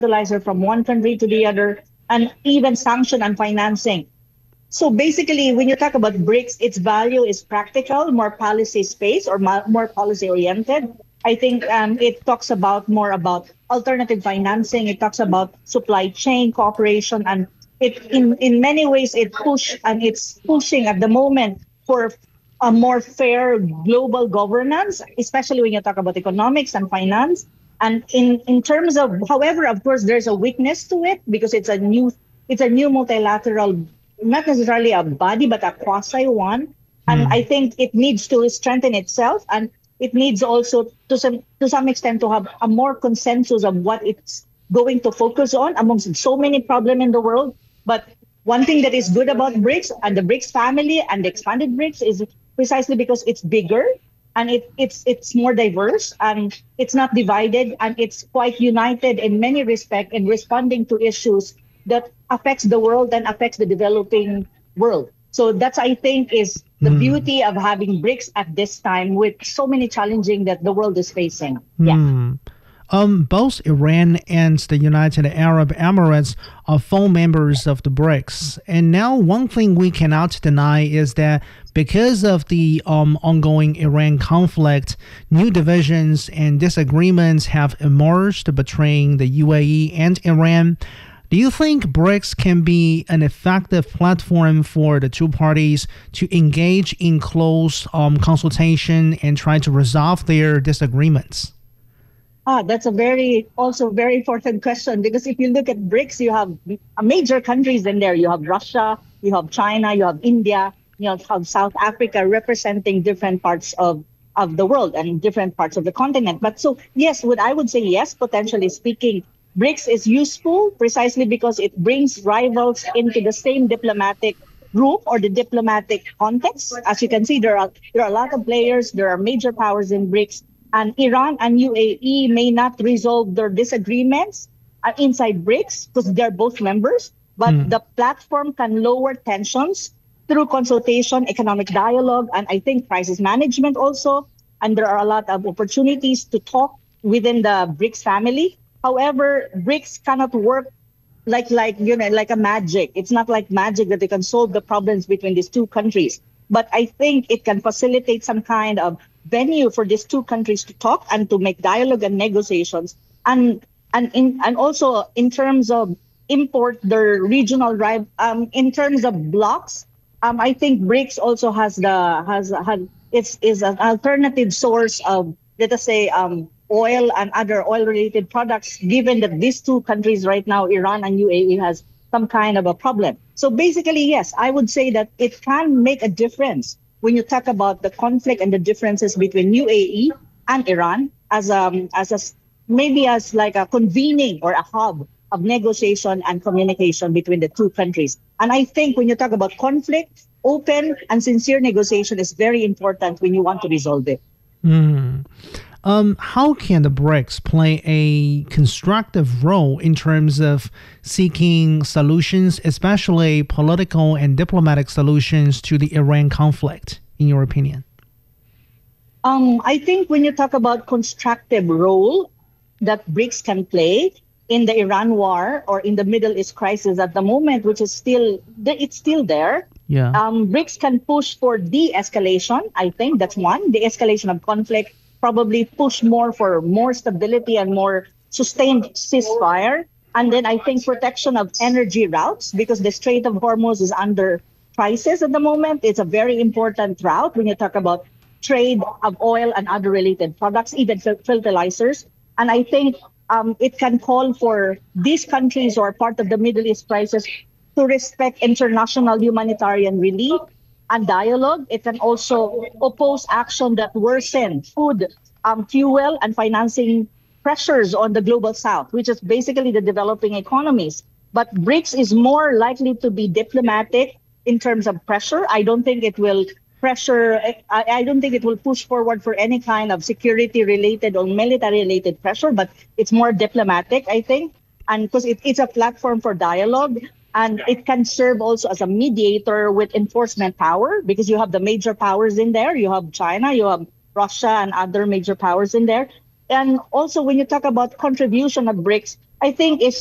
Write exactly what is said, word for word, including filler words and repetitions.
fertilizer from one country to the other, and even sanction and financing. So basically, when you talk about BRICS, its value is practical, more policy space or ma- more policy oriented. I think um, it talks about more about alternative financing. It talks about supply chain cooperation, and it in in many ways it push and it's pushing at the moment for a more fair global governance, especially when you talk about economics and finance. And in in terms of, however, of course, there's a weakness to it because it's a new it's a new multilateral, not necessarily a body, but a quasi one. And I Mm. think it needs to strengthen itself, and it needs also to some to some extent to have a more consensus of what it's going to focus on amongst so many problems in the world. But one thing that is good about BRICS and the BRICS family and the expanded BRICS is precisely because it's bigger and it, it's it's more diverse and it's not divided and it's quite united in many respects in responding to issues that affects the world and affects the developing world. So that's, I think, is the Mm. beauty of having BRICS at this time with so many challenging that the world is facing. Yeah. Hmm. Um, both Iran and the United Arab Emirates are full members of the BRICS. And now, one thing we cannot deny is that because of the um, ongoing Iran conflict, new divisions and disagreements have emerged between the U A E and Iran. Do you think BRICS can be an effective platform for the two parties to engage in close um, consultation and try to resolve their disagreements? Ah, that's a very also very important question because if you look at BRICS, you have major countries in there. You have Russia, you have China, you have India, you have South Africa representing different parts of of the world and different parts of the continent. But so yes, would I would say yes, potentially speaking, BRICS is useful precisely because it brings rivals into the same diplomatic group or the diplomatic context. As you can see, there are there are a lot of players, there are major powers in BRICS, and Iran and U A E may not resolve their disagreements uh, inside BRICS because they're both members, but Hmm. the platform can lower tensions through consultation, economic dialogue, and I think crisis management also. And there are a lot of opportunities to talk within the BRICS family. However, BRICS cannot work like like you know like a magic. It's not like magic that they can solve the problems between these two countries. But I think it can facilitate some kind of venue for these two countries to talk and to make dialogue and negotiations. And and in and also in terms of import their regional rival um in terms of blocks, um I think BRICS also has the has had it's is an alternative source of, let us say, um oil and other oil related products, given that these two countries right now, Iran and U A E, has some kind of a problem. So basically, yes, I would say that it can make a difference when you talk about the conflict and the differences between U A E and Iran as um as a s- maybe as like a convening or a hub of negotiation and communication between the two countries. And I think when you talk about conflict, open and sincere negotiation is very important when you want to resolve it. Hmm. Um, how can the BRICS play a constructive role in terms of seeking solutions, especially political and diplomatic solutions to the Iran conflict, in your opinion? Um, I think when you talk about constructive role that BRICS can play in the Iran war or in the Middle East crisis at the moment, which is still it's still there, Yeah. um, BRICS can push for de-escalation. I think that's one, de-escalation of conflict. Probably push more for more stability and more sustained ceasefire. And then I think protection of energy routes because the Strait of Hormuz is under crisis at the moment. It's a very important route when you talk about trade of oil and other related products, even fer- fertilizers. And I think um, it can call for these countries who are part of the Middle East crisis to respect international humanitarian relief and dialogue. It can also oppose action that worsen food, um, fuel, and financing pressures on the global south, which is basically the developing economies. But BRICS is more likely to be diplomatic in terms of pressure. I don't think it will pressure, I, I don't think it will push forward for any kind of security related or military related pressure, but it's more diplomatic, I think. And because it, it's a platform for dialogue and it can serve also as a mediator with enforcement power because you have the major powers in there. You have China, you have Russia, and other major powers in there. And also, when you talk about contribution of BRICS, I think is